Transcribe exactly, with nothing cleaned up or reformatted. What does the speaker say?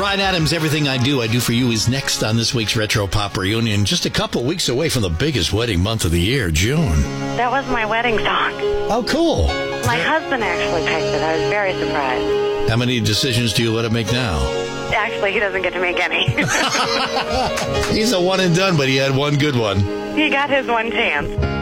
Bryan Adams, Everything I Do, I Do For You is next on this week's Retro Pop Reunion. Just a couple weeks away from the biggest wedding month of the year, June. That was my wedding song. Oh, cool. My husband actually picked it. I was very surprised. How many decisions do you let him make now? Actually, he doesn't get to make any. He's a one and done, but he had one good one. He got his one chance.